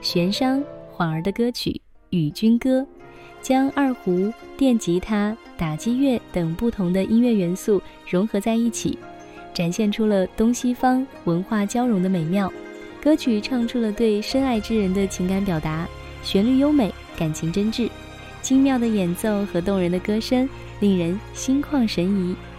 弦商、缓儿的歌曲《与君歌》，将二胡、电吉他、打击乐等不同的音乐元素融合在一起，展现出了东西方文化交融的美妙。歌曲唱出了对深爱之人的情感表达，旋律优美，感情真挚，精妙的演奏和动人的歌声令人心旷神怡。